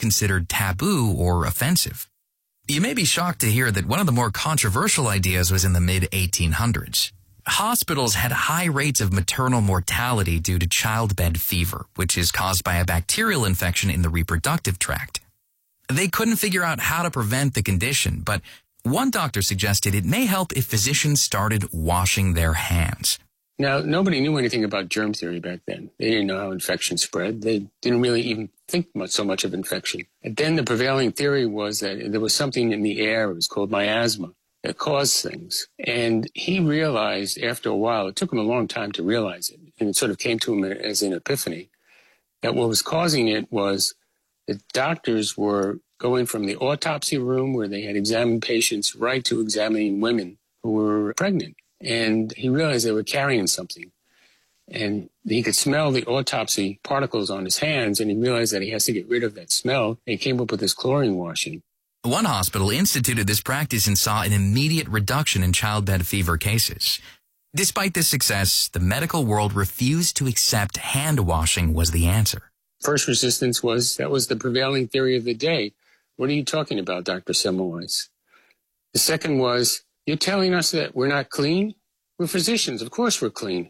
considered taboo or offensive. You may be shocked to hear that one of the more controversial ideas was in the mid-1800s. Hospitals had high rates of maternal mortality due to childbed fever, which is caused by a bacterial infection in the reproductive tract. They couldn't figure out how to prevent the condition, but one doctor suggested it may help if physicians started washing their hands. Now, nobody knew anything about germ theory back then. They didn't know how infection spread. They didn't really even think so much of infection. And then the prevailing theory was that there was something in the air, it was called miasma, that caused things. And he realized after a while, it took him a long time to realize it, and it sort of came to him as an epiphany, that what was causing it was that doctors were going from the autopsy room where they had examined patients right to examining women who were pregnant. And he realized they were carrying something. And he could smell the autopsy particles on his hands, and he realized that he has to get rid of that smell. And he came up with this chlorine washing. One hospital instituted this practice and saw an immediate reduction in childbed fever cases. Despite this success, the medical world refused to accept hand washing was the answer. First resistance was, that was the prevailing theory of the day. What are you talking about, Dr. Semmelweis? The second was, you're telling us that we're not clean? We're physicians. Of course we're clean.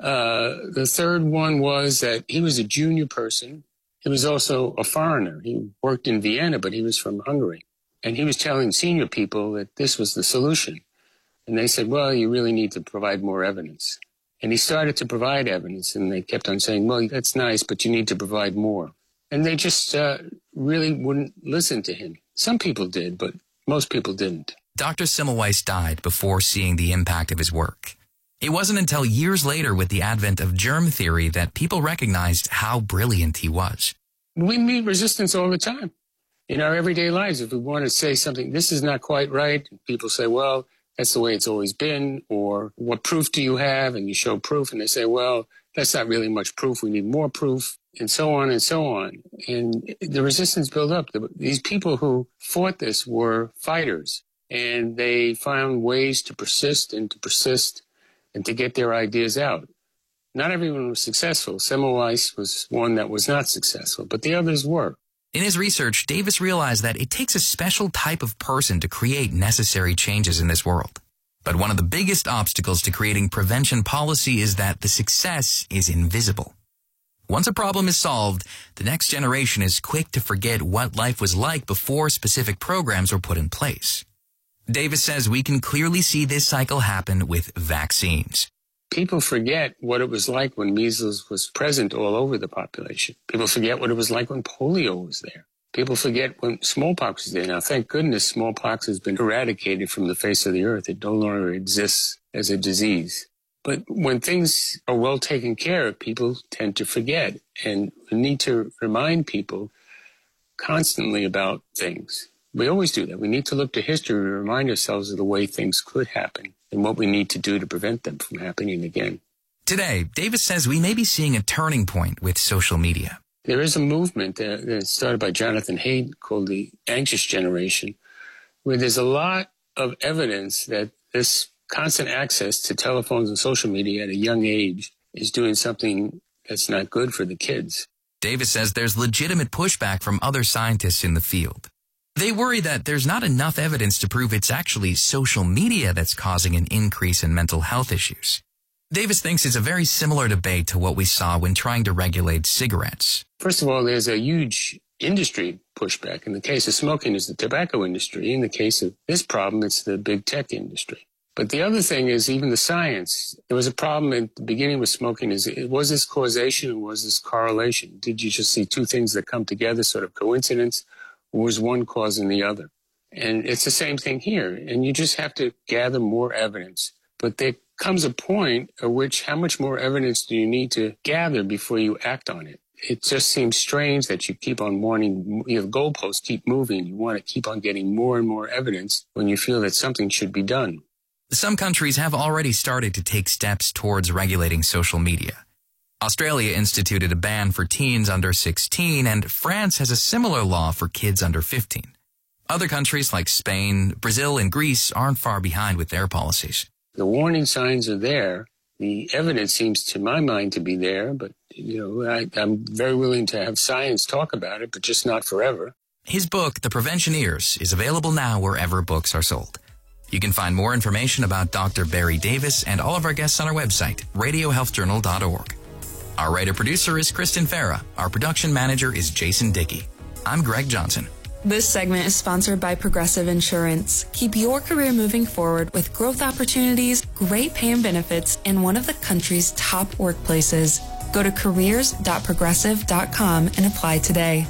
The third one was that he was a junior person. He was also a foreigner. He worked in Vienna, but he was from Hungary. And he was telling senior people that this was the solution. And they said, well, you really need to provide more evidence. And he started to provide evidence, and they kept on saying, well, that's nice, but you need to provide more. And they just really wouldn't listen to him. Some people did, but most people didn't. Dr. Semmelweis died before seeing the impact of his work. It wasn't until years later with the advent of germ theory that people recognized how brilliant he was. We meet resistance all the time in our everyday lives. If we want to say something, this is not quite right, people say, well, that's the way it's always been, or what proof do you have? And you show proof, and they say, well, that's not really much proof. We need more proof, and so on and so on. And the resistance built up. These people who fought this were fighters, and they found ways to persist and to get their ideas out. Not everyone was successful. Semmelweis was one that was not successful, but the others were. In his research, Davis realized that it takes a special type of person to create necessary changes in this world. But one of the biggest obstacles to creating prevention policy is that the success is invisible. Once a problem is solved, the next generation is quick to forget what life was like before specific programs were put in place. Davis says we can clearly see this cycle happen with vaccines. People forget what it was like when measles was present all over the population. People forget what it was like when polio was there. People forget when smallpox was there. Now, thank goodness smallpox has been eradicated from the face of the earth. It no longer exists as a disease. But when things are well taken care of, people tend to forget. And we need to remind people constantly about things. We always do that. We need to look to history and remind ourselves of the way things could happen and what we need to do to prevent them from happening again. Today, Davis says we may be seeing a turning point with social media. There is a movement that started by Jonathan Haidt called the Anxious Generation, where there's a lot of evidence that this constant access to telephones and social media at a young age is doing something that's not good for the kids. Davis says there's legitimate pushback from other scientists in the field. They worry that there's not enough evidence to prove it's actually social media that's causing an increase in mental health issues. Davis thinks it's a very similar debate to what we saw when trying to regulate cigarettes. First of all, there's a huge industry pushback. In the case of smoking, it's the tobacco industry. In the case of this problem, it's the big tech industry. But the other thing is even the science. There was a problem at the beginning with smoking is, was this causation or was this correlation? Did you just see two things that come together, sort of coincidence, or was one causing the other? And it's the same thing here. And you just have to gather more evidence. But there comes a point at which how much more evidence do you need to gather before you act on it? It just seems strange that you keep on wanting, the goalposts keep moving. You want to keep on getting more and more evidence when you feel that something should be done. Some countries have already started to take steps towards regulating social media. Australia instituted a ban for teens under 16, and France has a similar law for kids under 15. Other countries like Spain, Brazil, and Greece aren't far behind with their policies. The warning signs are there. The evidence seems, to my mind, to be there, but, I'm very willing to have science talk about it, but just not forever. His book, The Preventioneers, is available now wherever books are sold. You can find more information about Dr. Barry Davis and all of our guests on our website, radiohealthjournal.org. Our writer-producer is Kristen Farah. Our production manager is Jason Dickey. I'm Greg Johnson. This segment is sponsored by Progressive Insurance. Keep your career moving forward with growth opportunities, great pay and benefits, and one of the country's top workplaces. Go to careers.progressive.com and apply today.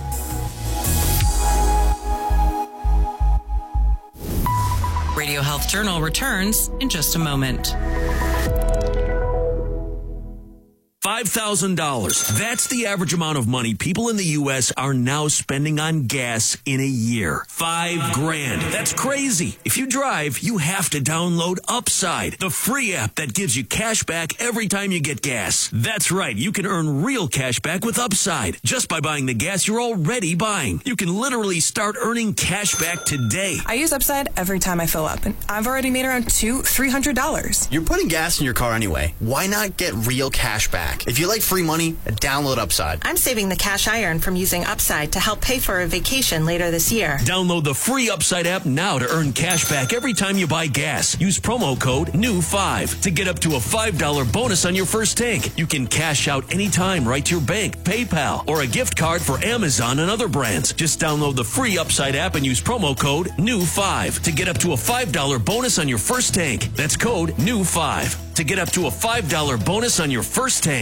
Radio Health Journal returns in just a moment. $5,000. That's the average amount of money people in the U.S. are now spending on gas in a year. $5,000. That's crazy. If you drive, you have to download Upside, the free app that gives you cash back every time you get gas. That's right. You can earn real cash back with Upside just by buying the gas you're already buying. You can literally start earning cash back today. I use Upside every time I fill up, and I've already made around $300. You're putting gas in your car anyway. Why not get real cash back? If you like free money, download Upside. I'm saving the cash I earn from using Upside to help pay for a vacation later this year. Download the free Upside app now to earn cash back every time you buy gas. Use promo code NEW5 to get up to a $5 bonus on your first tank. You can cash out anytime right to your bank, PayPal, or a gift card for Amazon and other brands. Just download the free Upside app and use promo code NEW5 to get up to a $5 bonus on your first tank. That's code NEW5 to get up to a $5 bonus on your first tank.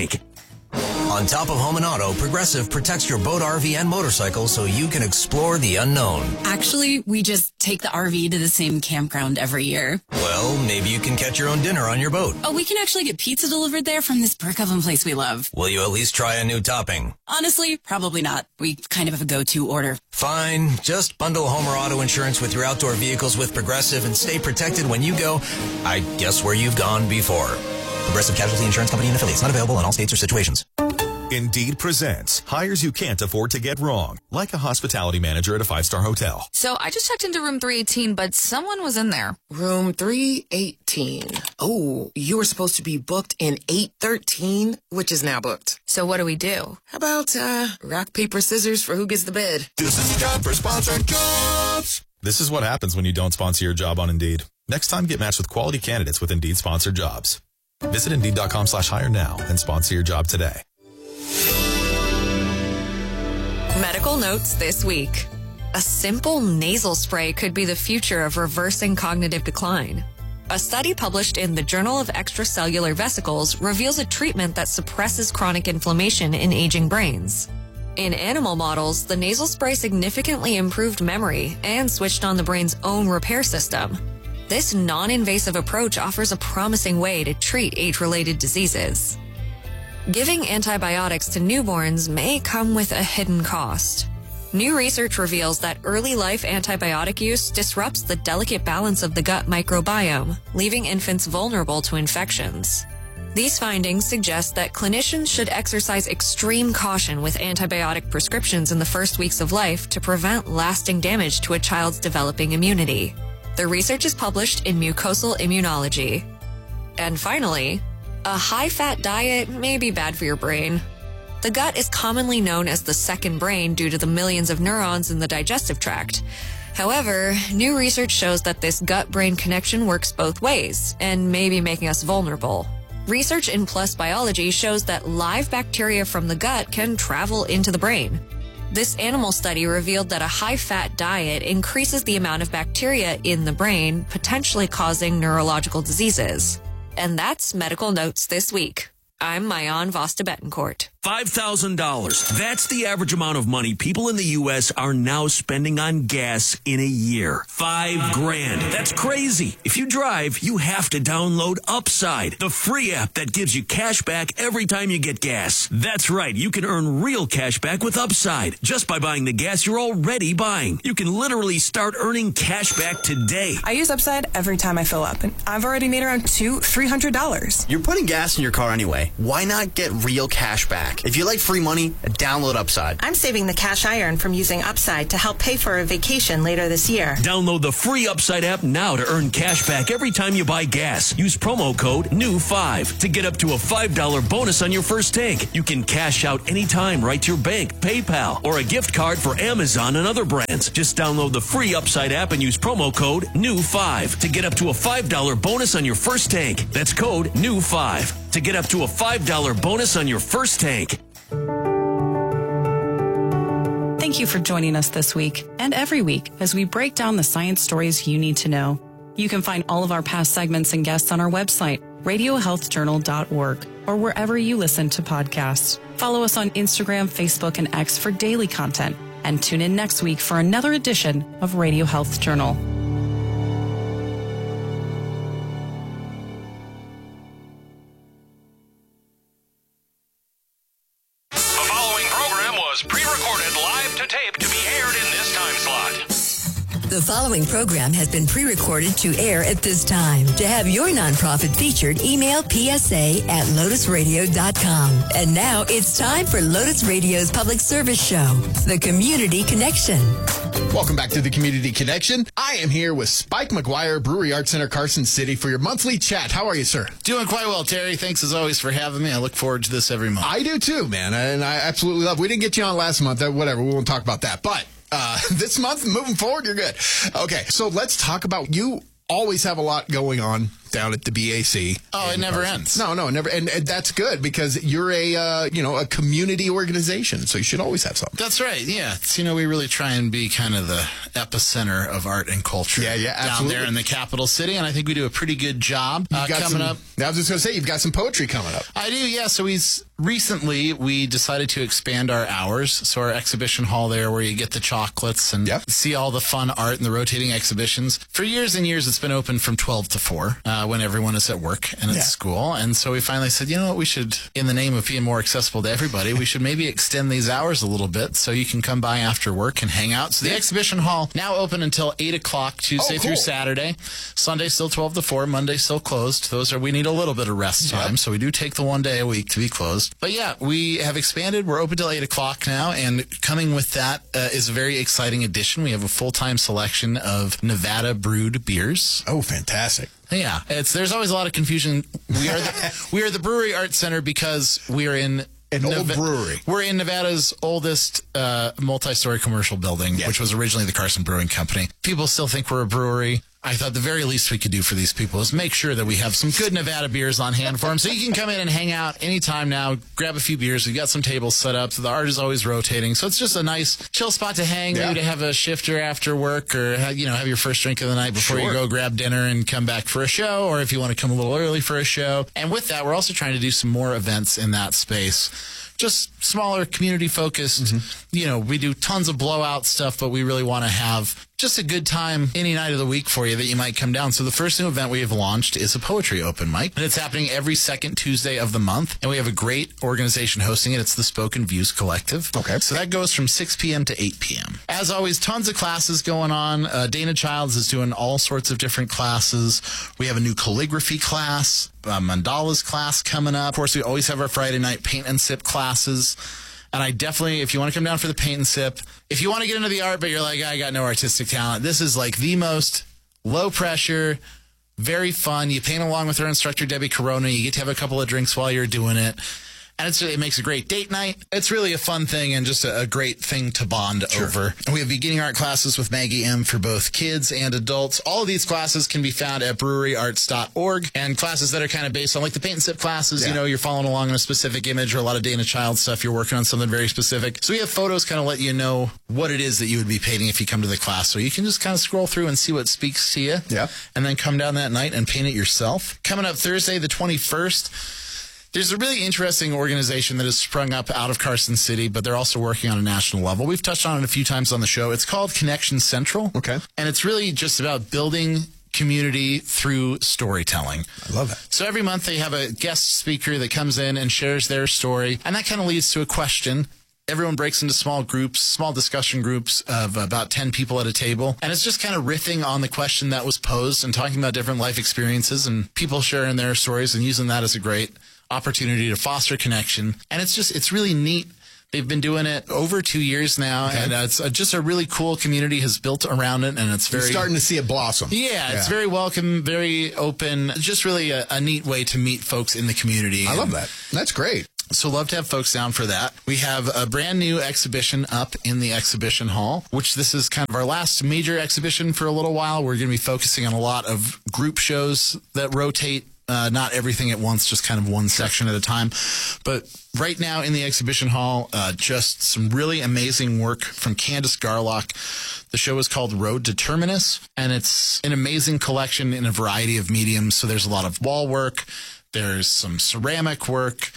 On top of home and auto, Progressive protects your boat, RV, and motorcycle so you can explore the unknown. Actually, we just take the RV to the same campground every year. Well, maybe you can catch your own dinner on your boat. Oh, we can actually get pizza delivered there from this brick oven place we love. Will you at least try a new topping? Honestly, probably not. We kind of have a go-to order. Fine. Just bundle home or auto insurance with your outdoor vehicles with Progressive and stay protected when you go, I guess, where you've gone before. Progressive Casualty Insurance Company and affiliates. Not available in all states or situations. Indeed presents hires you can't afford to get wrong, like a hospitality manager at a 5-star hotel. So I just checked into room 318, but someone was in there. Room 318. Oh, you were supposed to be booked in 813, which is now booked. So what do we do? How about rock, paper, scissors for who gets the bid? This is time for sponsored jobs. This is what happens when you don't sponsor your job on Indeed. Next time, get matched with quality candidates with Indeed sponsored jobs. Visit Indeed.com/hire now and sponsor your job today. Medical notes this week. A simple nasal spray could be the future of reversing cognitive decline. A study published in the Journal of Extracellular Vesicles reveals a treatment that suppresses chronic inflammation in aging brains. In animal models, the nasal spray significantly improved memory and switched on the brain's own repair system. This non-invasive approach offers a promising way to treat age-related diseases. Giving antibiotics to newborns may come with a hidden cost. New research reveals that early life antibiotic use disrupts the delicate balance of the gut microbiome, leaving infants vulnerable to infections. These findings suggest that clinicians should exercise extreme caution with antibiotic prescriptions in the first weeks of life to prevent lasting damage to a child's developing immunity. The research is published in Mucosal Immunology. And finally, a high-fat diet may be bad for your brain. The gut is commonly known as the second brain due to the millions of neurons in the digestive tract. However, new research shows that this gut-brain connection works both ways and may be making us vulnerable. Research in PLOS Biology shows that live bacteria from the gut can travel into the brain. This animal study revealed that a high-fat diet increases the amount of bacteria in the brain, potentially causing neurological diseases. And that's Medical Notes this week. I'm Mayan Vasta Betancourt. $5,000. That's the average amount of money people in the U.S. are now spending on gas in a year. $5,000. That's crazy. If you drive, you have to download Upside, the free app that gives you cash back every time you get gas. That's right. You can earn real cash back with Upside just by buying the gas you're already buying. You can literally start earning cash back today. I use Upside every time I fill up, and I've already made around $300. You're putting gas in your car anyway. Why not get real cash back? back. If you like free money, download Upside. I'm saving the cash I earn from using Upside to help pay for a vacation later this year. Download the free Upside app now to earn cash back every time you buy gas. Use promo code NEW5 to get up to a $5 bonus on your first tank. You can cash out anytime right to your bank, PayPal, or a gift card for Amazon and other brands. Just download the free Upside app and use promo code NEW5 to get up to a $5 bonus on your first tank. That's code NEW5 to get up to a $5 bonus on your first tank. Thank you for joining us this week and every week as we break down the science stories you need to know. You can find all of our past segments and guests on our website, radiohealthjournal.org, or wherever you listen to podcasts. Follow us on Instagram, Facebook, and X for daily content. And tune in next week for another edition of Radio Health Journal. The following program was pre-recorded live to tape to be aired in this time slot. The following program has been pre-recorded to air at this time. To have your nonprofit featured, email psa@lotusradio.com. And now it's time for Lotus Radio's public service show, The Community Connection. Welcome back to The Community Connection. I am here with Spike McGuire, Brewery Arts Center, Carson City, for your monthly chat. How are you, sir? Doing quite well, Terry. Thanks as always for having me. I look forward to this every month. I do too, man. And I absolutely love. We didn't get you on last month. Whatever. We won't talk about that. But this month, moving forward, you're good. Okay, so let's talk about, you always have a lot going on down at the BAC. Oh, it never ends. No, never. And that's good because you're a community organization, so you should always have something. That's right. Yeah. It's, we really try and be kind of the epicenter of art and culture. Yeah, absolutely. Down there in the capital city, and I think we do a pretty good job coming up. I was just going to say, you've got some poetry coming up. I do, yeah. So recently we decided to expand our hours. So our exhibition hall there, where you get the chocolates and see all the fun art and the rotating exhibitions. For years and years, it's been open from 12 to 4 when everyone is at work and at school. And so we finally said, you know what, we should, in the name of being more accessible to everybody, we should maybe extend these hours a little bit so you can come by after work and hang out. So the exhibition hall now open until 8 o'clock Tuesday through Saturday. Sunday still 12 to 4. Monday still closed. We need a little bit of rest time. So we do take the one day a week to be closed. But yeah, we have expanded. We're open till 8 o'clock now. And coming with that is a very exciting addition. We have a full-time selection of Nevada brewed beers. Oh, fantastic. Yeah, there's always a lot of confusion. We are the Brewery Arts Center because we are in old brewery. We're in Nevada's oldest multi-story commercial building, which was originally the Carson Brewing Company. People still think we're a brewery. I thought the very least we could do for these people is make sure that we have some good Nevada beers on hand for them. So you can come in and hang out anytime now, grab a few beers. We've got some tables set up. So the art is always rotating. So it's just a nice chill spot to hang, maybe to have a shifter after work, or have your first drink of the night before you go grab dinner and come back for a show, or if you want to come a little early for a show. And with that, we're also trying to do some more events in that space. Just smaller, community-focused. We do tons of blowout stuff, but we really want to have just a good time any night of the week for you that you might come down. So the first new event we have launched is a poetry open mic, and it's happening every second Tuesday of the month, and we have a great organization hosting it. It's the Spoken Views Collective. Okay. So that goes from 6 p.m. to 8 p.m. As always, tons of classes going on. Dana Childs is doing all sorts of different classes. We have a new calligraphy class, mandalas class coming up. Of course, we always have our Friday night paint and sip classes. And I definitely, if you want to come down for the paint and sip, if you want to get into the art, but you're like, I got no artistic talent, this is like the most low pressure, very fun. You paint along with our instructor, Debbie Corona. You get to have a couple of drinks while you're doing it. And it makes a great date night. It's really a fun thing and just a great thing to bond over. And we have beginning art classes with Maggie M for both kids and adults. All of these classes can be found at breweryarts.org, and classes that are kind of based on like the paint and sip classes. You're following along on a specific image, or a lot of Dana Child stuff. You're working on something very specific. So we have photos kind of let you know what it is that you would be painting if you come to the class. So you can just kind of scroll through and see what speaks to you. Yeah. And then come down that night and paint it yourself. Coming up Thursday, the 21st, there's a really interesting organization that has sprung up out of Carson City, but they're also working on a national level. We've touched on it a few times on the show. It's called Connection Central. Okay. And it's really just about building community through storytelling. I love it. So every month they have a guest speaker that comes in and shares their story, and that kind of leads to a question. Everyone breaks into small groups, small discussion groups of about 10 people at a table. And it's just kind of riffing on the question that was posed and talking about different life experiences and people sharing their stories and using that as a great opportunity to foster connection. And it's really neat. They've been doing it over 2 years now, and it's just a really cool community has built around it, and it's very... You're starting to see it blossom. Yeah, it's very welcome, very open, just really a neat way to meet folks in the community. I love that. That's great. So love to have folks down for that. We have a brand new exhibition up in the exhibition hall, which this is kind of our last major exhibition for a little while. We're going to be focusing on a lot of group shows that rotate. Not everything at once, just kind of one section at a time. But right now in the exhibition hall, just some really amazing work from Candice Garlock. The show is called Road to Terminus, and it's an amazing collection in a variety of mediums. So there's a lot of wall work. There's some ceramic work.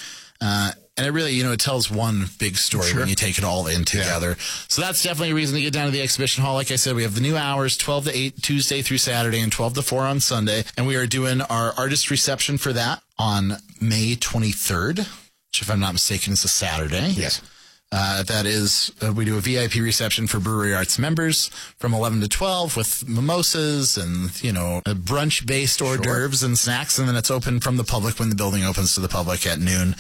And it really, it tells one big story when you take it all in together. Yeah. So that's definitely a reason to get down to the exhibition hall. Like I said, we have the new hours, 12 to 8, Tuesday through Saturday, and 12 to 4 on Sunday. And we are doing our artist reception for that on May 23rd, which, if I'm not mistaken, is a Saturday. Yes. That is, we do a VIP reception for Brewery Arts members from 11 to 12 with mimosas and, brunch-based hors d'oeuvres and snacks. And then it's open from the public when the building opens to the public at noon.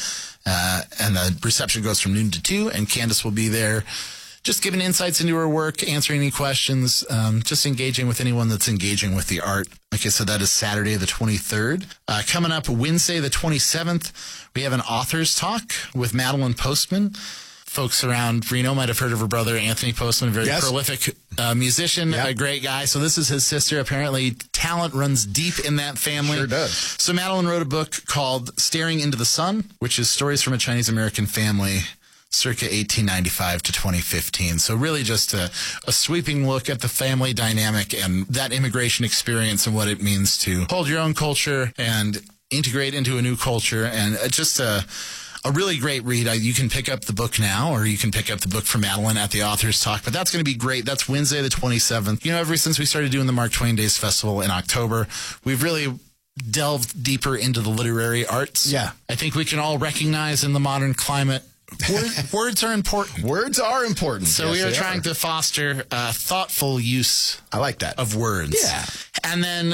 And the reception goes from noon to 2, and Candice will be there just giving insights into her work, answering any questions, just engaging with anyone that's engaging with the art. Like I said, that is Saturday the 23rd. Coming up Wednesday the 27th, we have an author's talk with Madeline Postman. Folks around Reno might have heard of her brother, Anthony Postman, a very prolific musician, a great guy. So this is his sister. Apparently, talent runs deep in that family. Sure does. So Madeline wrote a book called Staring into the Sun, which is stories from a Chinese-American family circa 1895 to 2015. So really just a sweeping look at the family dynamic and that immigration experience and what it means to hold your own culture and integrate into a new culture. And just a really great read. You can pick up the book now, or you can pick up the book from Madeline at the author's talk, but that's going to be great. That's Wednesday the 27th. Ever since we started doing the Mark Twain Days Festival in October, we've really delved deeper into the literary arts. Yeah. I think we can all recognize in the modern climate, words are important. Words are important. So we are trying to foster thoughtful use of words. Yeah. And then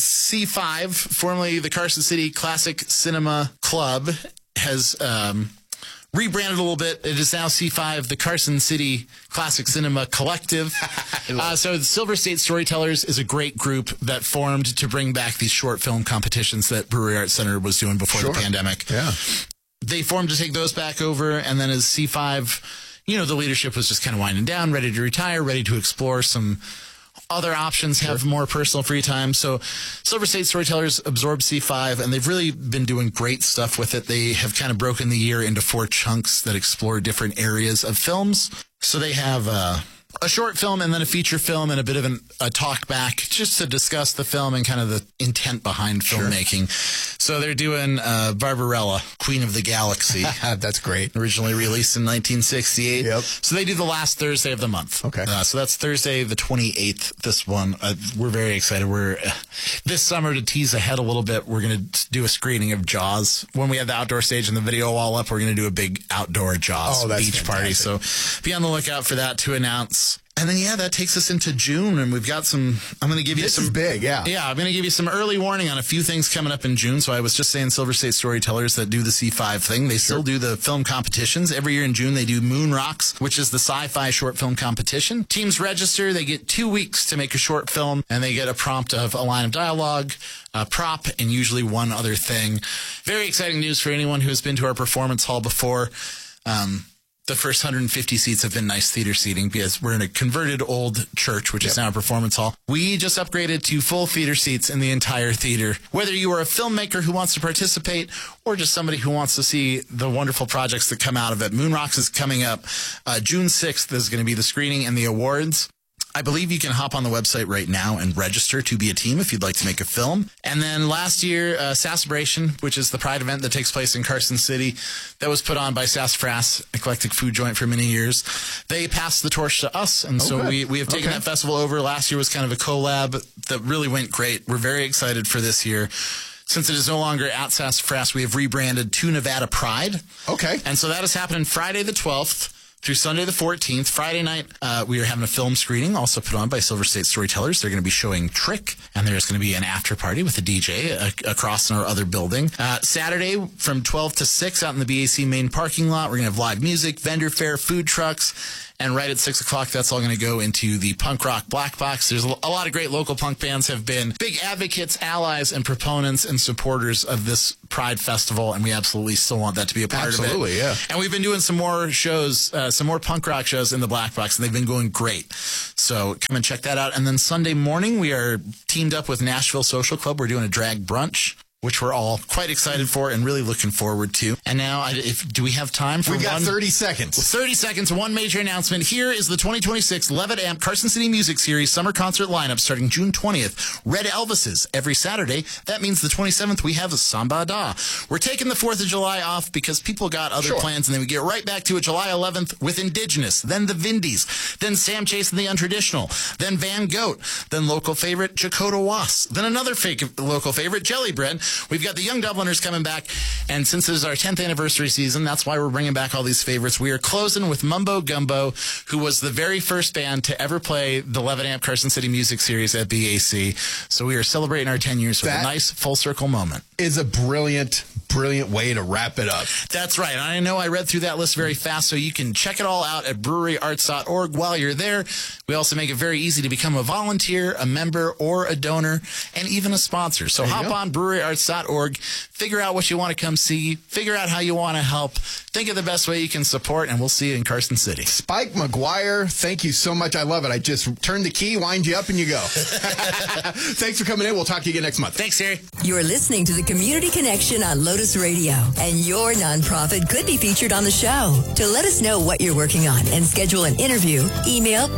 C5, formerly the Carson City Classic Cinema Club, has rebranded a little bit. It is now C5, the Carson City Classic Cinema Collective. So the Silver State Storytellers is a great group that formed to bring back these short film competitions that Brewery Arts Center was doing before the pandemic. Yeah. They formed to take those back over, and then as C5, the leadership was just kind of winding down, ready to retire, ready to explore some other options, have more personal free time. So Silver State Storytellers absorbed C5, and they've really been doing great stuff with it. They have kind of broken the year into 4 chunks that explore different areas of films. So they have a short film and then a feature film and a bit of a talk back just to discuss the film and kind of the intent behind filmmaking. So they're doing Barbarella, Queen of the Galaxy. That's great. Originally released in 1968. Yep. So they do the last Thursday of the month. Okay. So that's Thursday the 28th, this one. We're very excited. We're this summer, to tease ahead a little bit, we're going to do a screening of Jaws. When we have the outdoor stage and the video all up, we're going to do a big outdoor Jaws beach party. So be on the lookout for that to announce. And then, that takes us into June, and we've got some, I'm going to give you some... This is big, yeah. Yeah, I'm going to give you some early warning on a few things coming up in June. So I was just saying Silver State Storytellers that do the C5 thing. They still do the film competitions. Every year in June, they do Moon Rocks, which is the sci-fi short film competition. Teams register. They get 2 weeks to make a short film, and they get a prompt of a line of dialogue, a prop, and usually one other thing. Very exciting news for anyone who has been to our performance hall before. The first 150 seats have been nice theater seating because we're in a converted old church, which is now a performance hall. We just upgraded to full theater seats in the entire theater. Whether you are a filmmaker who wants to participate or just somebody who wants to see the wonderful projects that come out of it, Moon Rocks is coming up. June 6th is going to be the screening and the awards. I believe you can hop on the website right now and register to be a team if you'd like to make a film. And then last year, Sassabration, which is the Pride event that takes place in Carson City, that was put on by Sassafras, eclectic food joint for many years. They passed the torch to us, and so we have taken that festival over. Last year was kind of a collab that really went great. We're very excited for this year. Since it is no longer at Sassafras, we have rebranded to Nevada Pride. Okay. And so that is happening Friday the 12th. through Sunday the 14th. Friday night, we are having a film screening, also put on by Silver State Storytellers. They're going to be showing Trick, and there's going to be an after party with a DJ across in our other building. Saturday from 12 to 6 out in the BAC main parking lot, we're going to have live music, vendor fair, food trucks. And right at 6 o'clock, that's all going to go into the Punk Rock Black Box. There's a lot of great local punk bands have been big advocates, allies, and proponents and supporters of this Pride Festival, and we absolutely still want that to be a part of it. Absolutely, yeah. And we've been doing some more shows, some more punk rock shows in the Black Box, and they've been going great. So come and check that out. And then Sunday morning, we are teamed up with Nashville Social Club. We're doing a drag brunch, which we're all quite excited for and really looking forward to. And now, do we have time for We got 30 seconds. 30 seconds, one major announcement. Here is the 2026 Levitt Amp Carson City Music Series Summer Concert lineup starting June 20th. Red Elvises every Saturday. That means the 27th we have a Samba Da. We're taking the 4th of July off because people got other plans, and then we get right back to it July 11th with Indigenous, then the Vindies, then Sam Chase and the Untraditional, then Van Goat, then local favorite Chakotah Was, then another local favorite, Jelly Bread. We've got the Young Dubliners coming back, and since it is our 10th anniversary season, that's why we're bringing back all these favorites. We are closing with Mumbo Gumbo, who was the very first band to ever play the Levitt Amp Carson City Music Series at BAC. So we are celebrating our 10 years with a nice full circle moment. Is a brilliant way to wrap it up. That's right. I know I read through that list very fast, so you can check it all out at breweryarts.org while you're there. We also make it very easy to become a volunteer, a member, or a donor, and even a sponsor. So hop on breweryarts.org, figure out what you want to come see, figure out how you want to help, think of the best way you can support, and we'll see you in Carson City. Spike McGuire, thank you so much. I love it. I just turn the key, wind you up, and you go. Thanks for coming in. We'll talk to you again next month. Thanks, Harry. You're listening to the Community Connection on Lotus Radio, and your nonprofit could be featured on the show. To let us know what you're working on and schedule an interview, email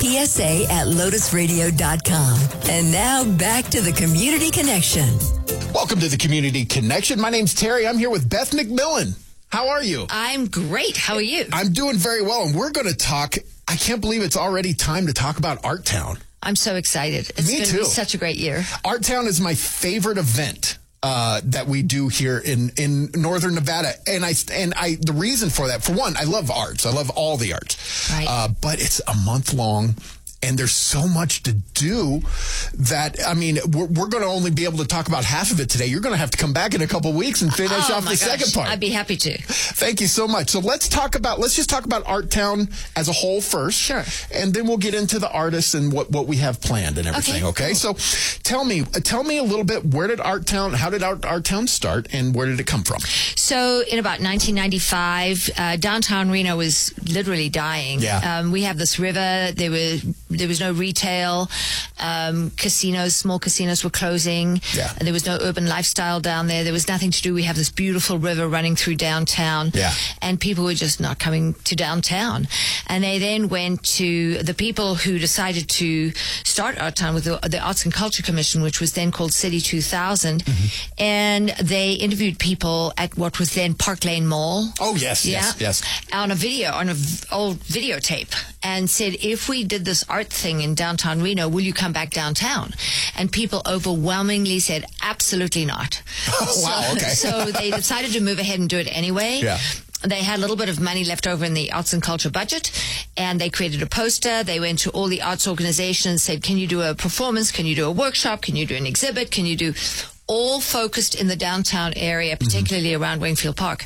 psa@lotusradio.com. And now back to the Community Connection. Welcome to the Community Connection. My name's Terry. I'm here with Beth McMillan. How are you? I'm great. How are you? I'm doing very well, and we're going to talk. I can't believe it's already time to talk about Art Town. I'm so excited. It's going to be such a great year. Art Town is my favorite event that we do here in Northern Nevada. And the reason for that, for one, I love arts. I love all the arts. Right. But it's a month long. And there's so much to do that, I mean, we're going to only be able to talk about half of it today. You're going to have to come back in a couple of weeks and finish off the second part. I'd be happy to. Thank you so much. So let's just talk about Art Town as a whole first. Sure. And then we'll get into the artists and what we have planned and everything. Okay. So tell me a little bit, how did Art Town start, and where did it come from? So in about 1995, downtown Reno was literally dying. Yeah. We have this river. There was no retail. Casinos, small casinos were closing. Yeah. There was no urban lifestyle down there. There was nothing to do. We have this beautiful river running through downtown. Yeah. And people were just not coming to downtown. And they then went to the people who decided to start Art Town with the Arts and Culture Commission, which was then called City 2000. Mm-hmm. And they interviewed people at what was then Park Lane Mall. Oh, yes, yes. On an old videotape, and said, if we did this art thing in downtown Reno, will you come back downtown? And people overwhelmingly said, absolutely not. Oh, wow, okay. So they decided to move ahead and do it anyway. Yeah. They had a little bit of money left over in the arts and culture budget, and they created a poster. They went to all the arts organizations, said, can you do a performance? Can you do a workshop? Can you do an exhibit? Can you do all focused in the downtown area, particularly around Wingfield Park?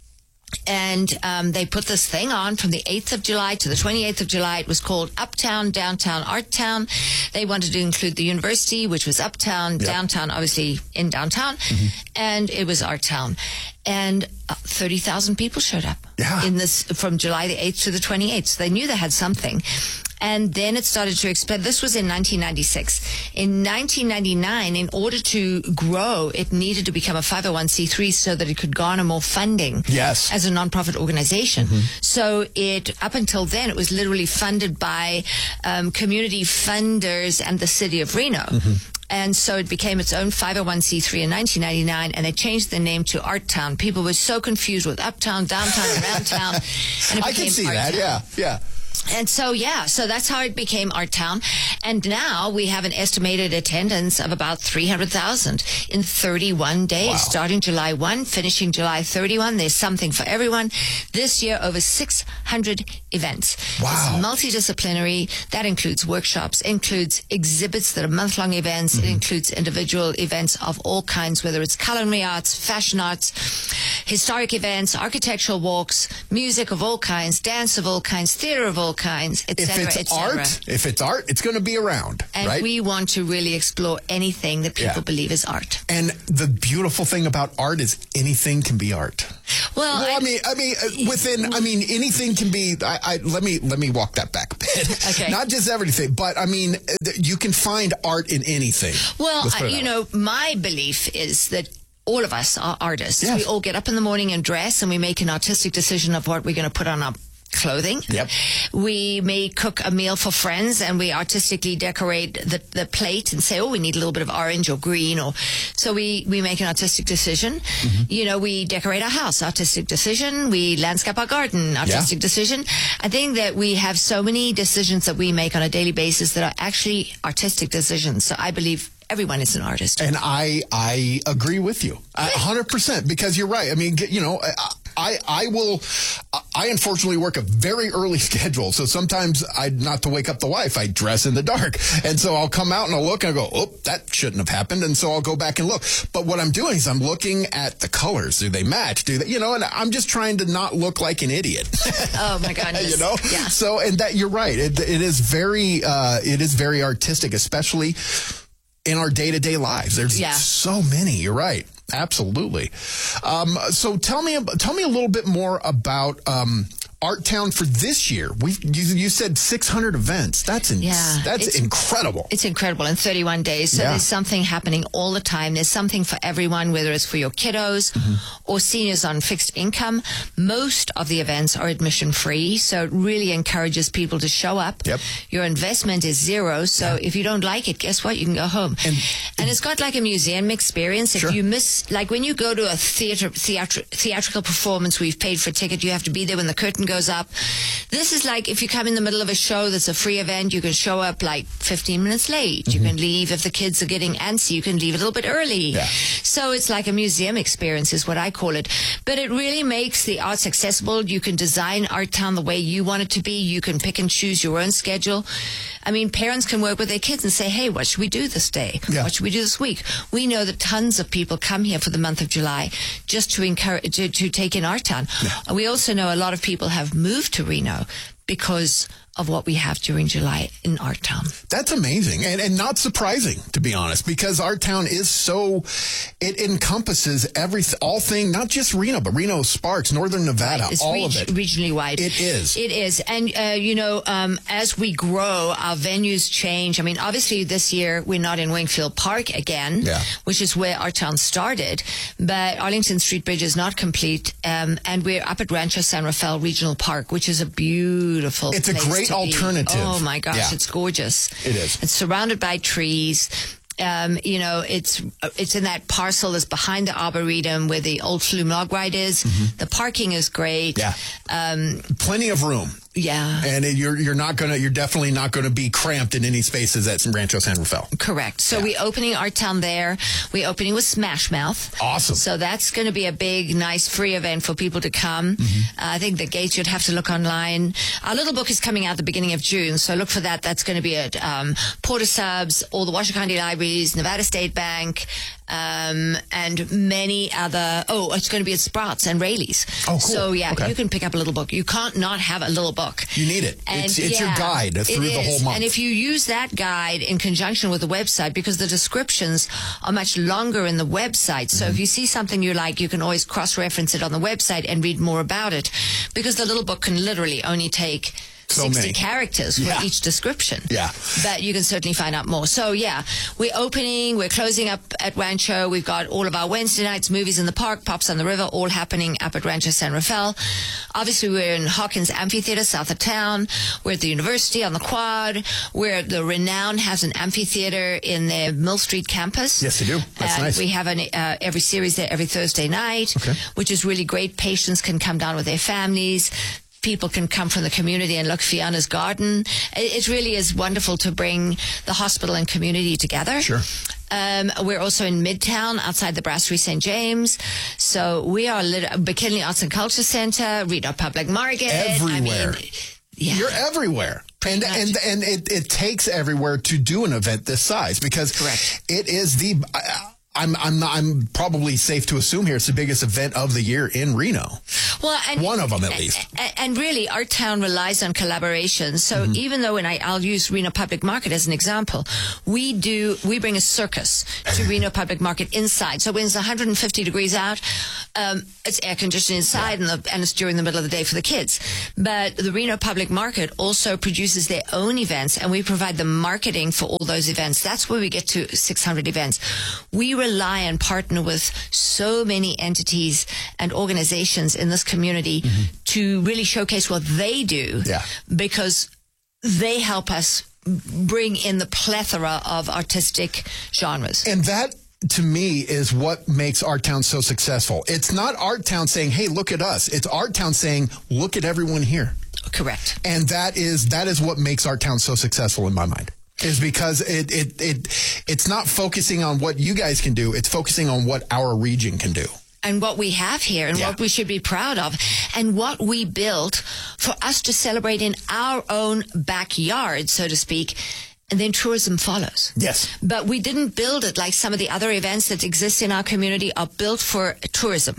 And they put this thing on from the 8th of July to the 28th of July. It was called Uptown, Downtown, Art Town. They wanted to include the university, which was uptown, downtown, obviously in downtown, and it was Art Town. And 30,000 people showed up in this from July the 8th to the 28th. So they knew they had something. And then it started to expand. This was in 1996. In 1999, in order to grow, it needed to become a 501c3 so that it could garner more funding as a nonprofit organization. So up until then, it was literally funded by community funders and the city of Reno. And so it became its own 501c3 in 1999, and they changed the name to Art Town. People were so confused with uptown, downtown, around town. And it became I can see Art that, Town. yeah. And so, so that's how it became Art Town. And now we have an estimated attendance of about 300,000 in 31 days, starting July 1, finishing July 31. There's something for everyone. This year, over 600 events. Wow. It's multidisciplinary. That includes workshops, includes exhibits that are month-long events. It includes individual events of all kinds, whether it's culinary arts, fashion arts, historic events, architectural walks, music of all kinds, dance of all kinds, theater of all kinds, etc., etc. If it's art, it's going to be around, and right? we want to really explore anything that people believe is art. And the beautiful thing about art is anything can be art. Well, anything can be. Let me walk that back a bit. Okay. Not just everything, but you can find art in anything. Well, my belief is that all of us are artists. Yes. We all get up in the morning and dress, and we make an artistic decision of what we're going to put on our clothing. Yep. We may cook a meal for friends, and we artistically decorate the plate and say, oh, we need a little bit of orange or green, so we make an artistic decision. We decorate our house, artistic decision. We landscape our garden, artistic decision. I think that we have so many decisions that we make on a daily basis that are actually artistic decisions. So I believe everyone is an artist. And I agree with you 100%, because you're right. I mean, I unfortunately work a very early schedule. So sometimes not to wake up the wife, I dress in the dark. And so I'll come out and I'll look and I'll go, oh, that shouldn't have happened. And so I'll go back and look. But what I'm doing is I'm looking at the colors. Do they match? Do they, and I'm just trying to not look like an idiot. Oh my goodness. Yeah. So, and that you're right. It is very artistic, especially in our day-to-day lives. There's so many. You're right. Absolutely. So tell me a little bit more about Art Town for this year. You said 600 events. That's incredible. It's incredible in 31 days. So there's something happening all the time. There's something for everyone, whether it's for your kiddos or seniors on fixed income. Most of the events are admission free, so it really encourages people to show up. Yep. Your investment is zero, so if you don't like it, guess what? You can go home. And it's got like a museum experience. If you miss, like when you go to a theatrical performance, we've paid for a ticket, you have to be there when the curtain goes up. This is like if you come in the middle of a show that's a free event, you can show up like 15 minutes late. You can leave if the kids are getting antsy. You can leave a little bit early. Yeah. So it's like a museum experience is what I call it. But it really makes the arts accessible. You can design Art Town the way you want it to be. You can pick and choose your own schedule. I mean, parents can work with their kids and say, hey, what should we do this day? Yeah. What should we do this week? We know that tons of people come here for the month of July just to encourage to take in Art Town. Yeah. We also know a lot of people have moved to Reno because of what we have during July in Art Town. That's amazing and not surprising, to be honest, because Art Town is it encompasses all things, not just Reno, but Reno, Sparks, Northern Nevada, right. It's all of it. Regionally wide. It is. It is. And, as we grow, our venues change. I mean, obviously this year we're not in Wingfield Park again, which is where Art Town started, but Arlington Street Bridge is not complete. And we're up at Rancho San Rafael Regional Park, which is a beautiful place. It's a great alternative. Oh my gosh, it's gorgeous. It is. It's surrounded by trees. It's in that parcel that's behind the Arboretum where the old Flume Log Ride is. The parking is great. Yeah. Plenty of room. Yeah. And you're definitely not going to be cramped in any spaces at Rancho San Rafael. Correct. So we're opening Art Town there. We're opening with Smash Mouth. Awesome. So that's going to be a big, nice, free event for people to come. I think the gates, you'd have to look online. Our little book is coming out the beginning of June, so look for that. That's going to be at Porter Subs, all the Washoe County Libraries, Nevada State Bank, and many other. Oh, it's going to be at Sprouts and Rayleigh's. Oh, cool. So you can pick up a little book. You can't not have a little book. You need it. It's your guide through the whole month. And if you use that guide in conjunction with the website, because the descriptions are much longer in the website, so if you see something you like, you can always cross-reference it on the website and read more about it, because the little book can literally only take 60 characters for each description. Yeah. But you can certainly find out more. So, we're opening, we're closing up at Rancho. We've got all of our Wednesday nights, Movies in the Park, Pops on the River, all happening up at Rancho San Rafael. Obviously, we're in Hawkins Amphitheater, south of town. We're at the university on the Quad. We're at the Renown has an amphitheater in their Mill Street campus. Yes, they do. That's nice. We have every series there every Thursday night, which is really great. Patients can come down with their families. People can come from the community and look Fiona's garden. It really is wonderful to bring the hospital and community together. Sure. We're also in Midtown, outside the Brasserie St. James. So we are McKinley Arts and Culture Center, Reno Public Market. Everywhere. You're everywhere. And it takes everywhere to do an event this size because it is the I'm probably safe to assume here it's the biggest event of the year in Reno. Well, and one of them at least. And really, our town relies on collaboration. So even though, I'll use Reno Public Market as an example, we bring a circus to Reno Public Market inside. So when it's 150 degrees out, it's air conditioned inside, and it's during the middle of the day for the kids. But the Reno Public Market also produces their own events, and we provide the marketing for all those events. That's where we get to 600 events. We rely and partner with so many entities and organizations in this community to really showcase what they do because they help us bring in the plethora of artistic genres. And that, to me, is what makes Art Town so successful. It's not Art Town saying, hey, look at us. It's Art Town saying, look at everyone here. Correct. And that is what makes Art Town so successful in my mind. Is because it's not focusing on what you guys can do. It's focusing on what our region can do. And what we have here and what we should be proud of and what we built for us to celebrate in our own backyard, so to speak. And then tourism follows. Yes. But we didn't build it like some of the other events that exist in our community are built for tourism.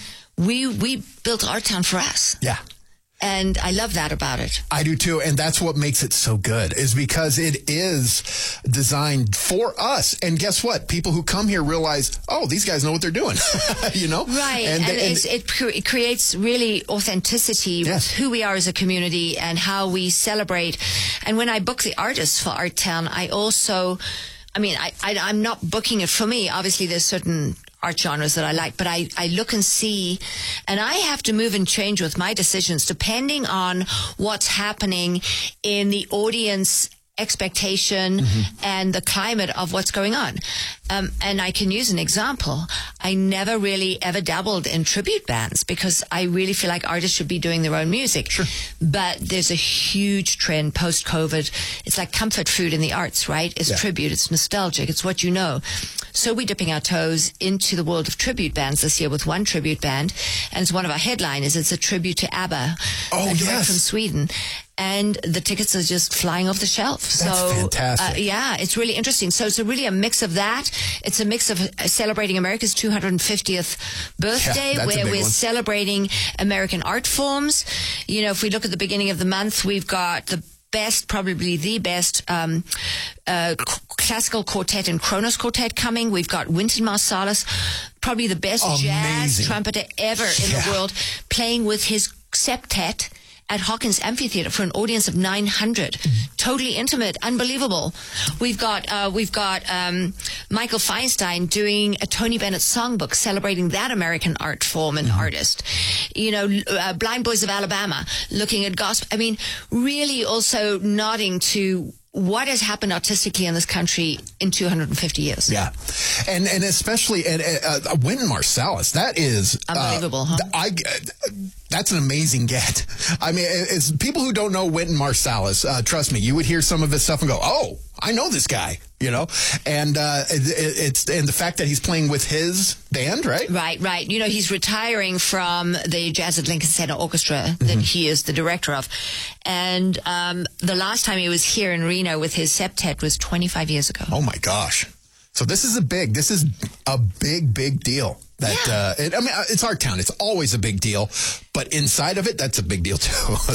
We built Art Town for us. Yeah. And I love that about it. I do too. And that's what makes it so good is because it is designed for us. And guess what? People who come here realize, oh, these guys know what they're doing, you know? Right. And it creates really authenticity with who we are as a community and how we celebrate. And when I book the artists for Art Town, I also, I'm not booking it for me. Obviously, there's certain art genres that I like, but I look and see, and I have to move and change with my decisions depending on what's happening in the audience expectation and the climate of what's going on. And I can use an example. I never really ever dabbled in tribute bands because I really feel like artists should be doing their own music. Sure. But there's a huge trend post-COVID. It's like comfort food in the arts, right? It's tribute. It's nostalgic. It's what you know. So we're dipping our toes into the world of tribute bands this year with one tribute band. And it's one of our headliners. It's a tribute to ABBA. Direct from Sweden. And the tickets are just flying off the shelf. That's fantastic. It's really interesting. So it's really a mix of that. It's a mix of celebrating America's 250th birthday, where we're celebrating American art forms. You know, if we look at the beginning of the month, we've got probably the best classical quartet and Kronos quartet coming. We've got Wynton Marsalis, probably the best jazz trumpeter ever in the world, playing with his septet at Hawkins Amphitheater for an audience of 900. Totally intimate, unbelievable. We've got Michael Feinstein doing a Tony Bennett songbook celebrating that American art form and artist. You know, Blind Boys of Alabama looking at gospel. I mean, really also nodding to what has happened artistically in this country in 250 years. Yeah. And especially Wynton Marsalis, that is unbelievable, huh? That's an amazing get. I mean, it's people who don't know Wynton Marsalis, trust me, you would hear some of his stuff and go, oh, I know this guy, you know? And it's the fact that he's playing with his band, right? Right. You know, he's retiring from the Jazz at Lincoln Center Orchestra that he is the director of. And the last time he was here in Reno with his septet was 25 years ago. Oh, my gosh. So this is a big deal. It's Art Town. It's always a big deal, but inside of it, that's a big deal too.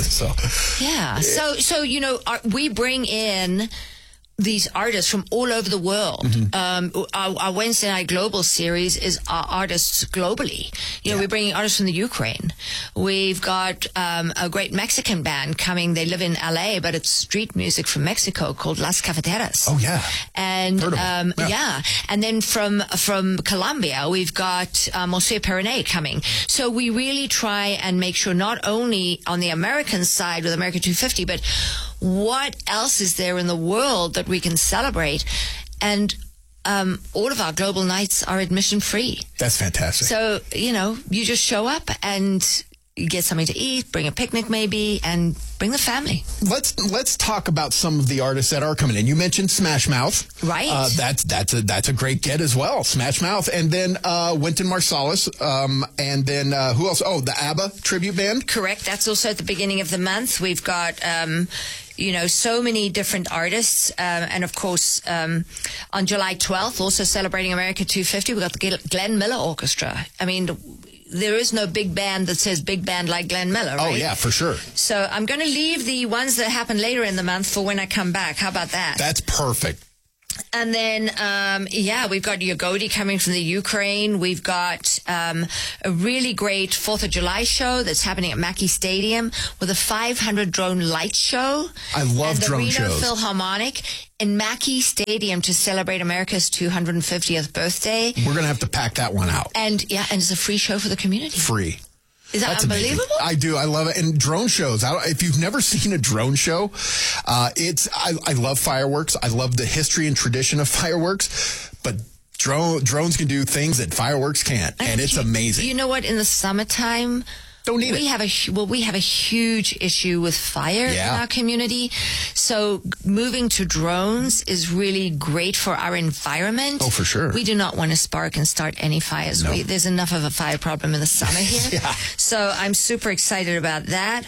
So you know, we bring in these artists from all over the world. Our Wednesday Night Global series is our artists globally. You know, we're bringing artists from the Ukraine. We've got a great Mexican band coming. They live in LA, but it's street music from Mexico called Las Cafeteras. Oh, yeah. And and then from Colombia, we've got Monsieur Perronet coming. So we really try and make sure not only on the American side with America 250, but what else is there in the world that we can celebrate? And all of our global nights are admission free. That's fantastic. So, you know, you just show up and You get something to eat, bring a picnic maybe, and bring the family. Let's talk about some of the artists that are coming in. You mentioned Smash Mouth. Right. That's a great get as well. Smash Mouth. And then Wynton Marsalis. And then who else? Oh, the ABBA tribute band. Correct. That's also at the beginning of the month. We've got... so many different artists. And of course, on July 12th, also celebrating America 250, we've got the Glenn Miller Orchestra. I mean, there is no big band that says big band like Glenn Miller, right? Oh, yeah, for sure. So I'm going to leave the ones that happen later in the month for when I come back. How about that? That's perfect. And then, we've got Yagodi coming from the Ukraine. We've got a really great 4th of July show that's happening at Mackey Stadium with a 500 drone light show. I love drone shows. And the Reno Philharmonic in Mackey Stadium to celebrate America's 250th birthday. We're going to have to pack that one out. And it's a free show for the community. Free. Is that That's unbelievable? Amazing. I do. I love it. And drone shows. If you've never seen a drone show, I love fireworks. I love the history and tradition of fireworks. But drones can do things that fireworks can't. And it's amazing. You know what? In the summertime... Don't need it. We have a huge issue with fire in our community. So moving to drones is really great for our environment. Oh, for sure. We do not want to spark and start any fires. No. There's enough of a fire problem in the summer here. So I'm super excited about that.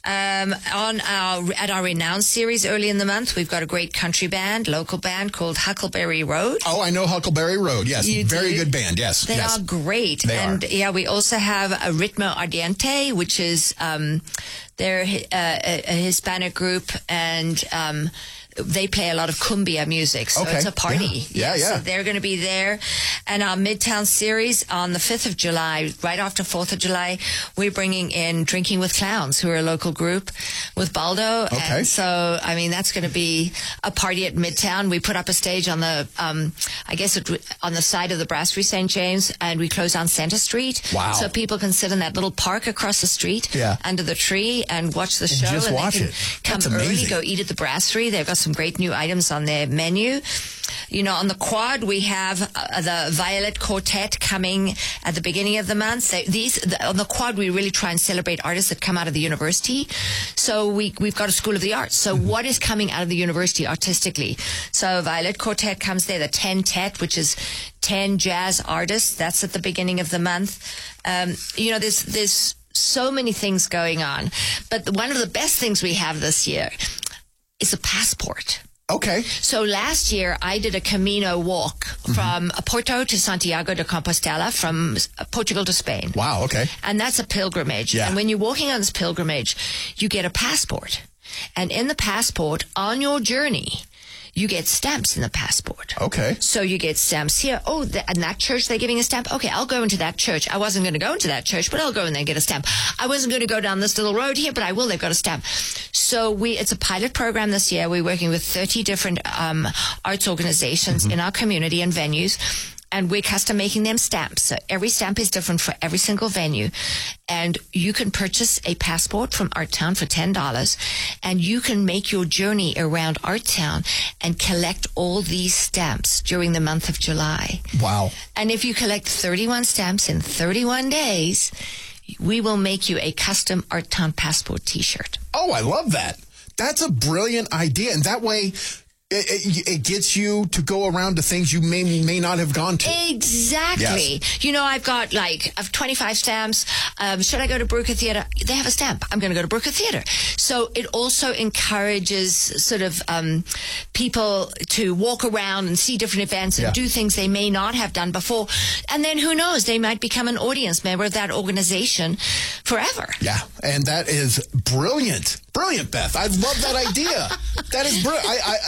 At our Renowned series early in the month, we've got a great country band, local band called Huckleberry Road. Oh, I know Huckleberry Road. Yes, very good band. Yes, they are great. They are. We also have a Ritmo Ardiente, which is they're a Hispanic group, and they play a lot of cumbia music, so it's a party. Yeah. So they're going to be there. And our Midtown series on the 5th of July, right after 4th of July, we're bringing in Drinking with Clowns, who are a local group with Baldo. Okay. And so, that's going to be a party at Midtown. We put up a stage on the, on the side of the Brasserie St. James, and we close on Center Street. Wow. So people can sit in that little park across the street under the tree and watch the show. Just watch they can come early, go eat at the Brasserie. They've got some great new items on their menu. On the quad, we have the Violet Quartet coming at the beginning of the month. On the quad, we really try and celebrate artists that come out of the university. So we've got a School of the Arts. So what is coming out of the university artistically? So Violet Quartet comes there, the 10 Tet, which is 10 jazz artists. That's at the beginning of the month. There's so many things going on. But one of the best things we have this year is a passport. Okay. So last year, I did a Camino walk from Porto to Santiago de Compostela, from Portugal to Spain. Wow, okay. And that's a pilgrimage. Yeah. And when you're walking on this pilgrimage, you get a passport. And in the passport, on your journey, you get stamps in the passport. Okay. So you get stamps here. Oh, in that church, they're giving a stamp. Okay, I'll go into that church. I wasn't going to go into that church, but I'll go in there and get a stamp. I wasn't going to go down this little road here, but I will. They've got a stamp. So it's a pilot program this year. We're working with 30 different arts organizations in our community and venues. And we're custom making them stamps. So every stamp is different for every single venue. And you can purchase a passport from Art Town for $10. And you can make your journey around Art Town and collect all these stamps during the month of July. Wow. And if you collect 31 stamps in 31 days, we will make you a custom Art Town passport t-shirt. Oh, I love that. That's a brilliant idea. And that way... It gets you to go around to things you may not have gone to. Exactly. Yes. I've got 25 stamps. Should I go to Brooker Theatre? They have a stamp. I'm going to go to Brooker Theatre. So it also encourages sort of people to walk around and see different events and do things they may not have done before. And then who knows? They might become an audience member of that organization forever. Yeah. And that is brilliant. Brilliant, Beth. I love that idea. That is brilliant.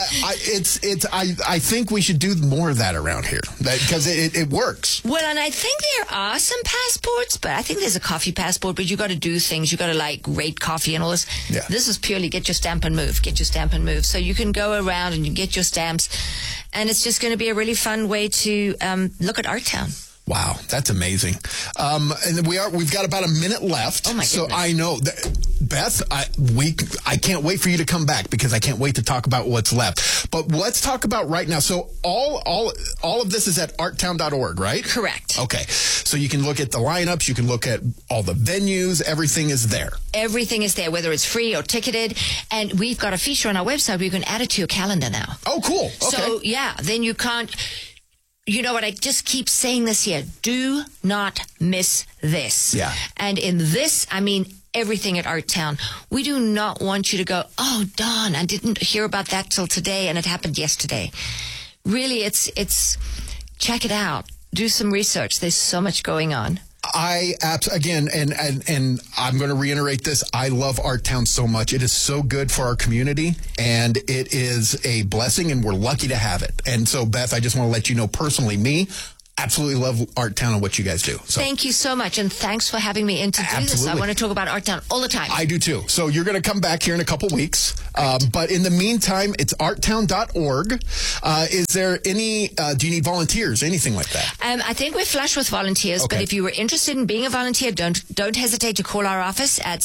I think we should do more of that around here because it works. Well, and I think there are some passports, but I think there's a coffee passport, but you got to do things. You got to rate coffee and all this. Yeah. This is purely get your stamp and move. Get your stamp and move. So you can go around and you get your stamps, and it's just going to be a really fun way to look at Art Town. Wow, that's amazing. And we've got about a minute left. Oh my goodness. So I know that, Beth, I can't wait for you to come back because I can't wait to talk about what's left. But let's talk about right now. So all of this is at arttown.org, right? Correct. Okay. So you can look at the lineups, you can look at all the venues, everything is there. Everything is there, whether it's free or ticketed. And we've got a feature on our website where you can add it to your calendar now. Oh, cool. Okay. So, yeah, then you can't... You know what? I just keep saying this here. Do not miss this. Yeah. And in this, I mean everything at Art Town. We do not want you to go, oh, darn, I didn't hear about that till today and it happened yesterday. Really, it's check it out. Do some research. There's so much going on. Again, and I'm going to reiterate this. I love Art Town so much. It is so good for our community, and it is a blessing, and we're lucky to have it. And so, Beth, I just want to let you know personally, me, absolutely love Art Town and what you guys do. So. Thank you so much, and thanks for having me in to do this. I want to talk about Art Town all the time. I do too. So you're going to come back here in a couple weeks. But in the meantime, it's arttown.org. Is there any, do you need volunteers, anything like that? I think we're flush with volunteers, Okay. But if you were interested in being a volunteer, don't hesitate to call our office at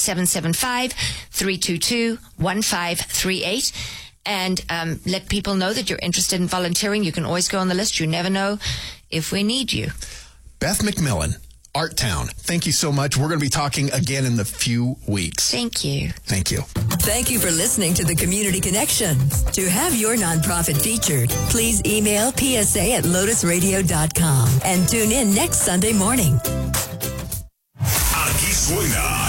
775-322-1538. And let people know that you're interested in volunteering. You can always go on the list. You never know if we need you. Beth McMillan, Art Town. Thank you so much. We're going to be talking again in a few weeks. Thank you. Thank you. Thank you for listening to the Community Connection. To have your nonprofit featured, please email psa@lotusradio.com and tune in next Sunday morning. Aquí suena